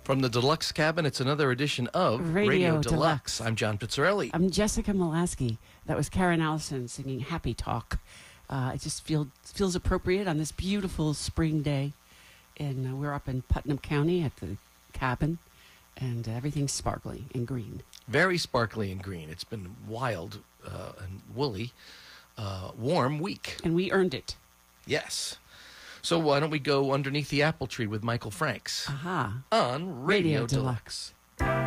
From the Deluxe Cabin, it's another edition of Radio Deluxe. I'm John Pizzarelli. I'm Jessica Molaski. That was Karen Allison singing Happy Talk. It just feels appropriate on this beautiful spring day. And we're up in Putnam County at the cabin, and everything's sparkly and green. Very sparkly and green. It's been wild and woolly, warm week. And we earned it. Yes. So why don't we go underneath the apple tree with Michael Franks Aha. on Radio Deluxe.